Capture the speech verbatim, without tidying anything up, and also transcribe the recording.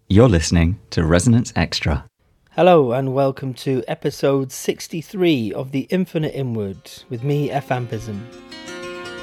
You're listening to Resonance Extra. Hello and welcome to episode sixty-three of The Infinite Inward with me, F. Ampism.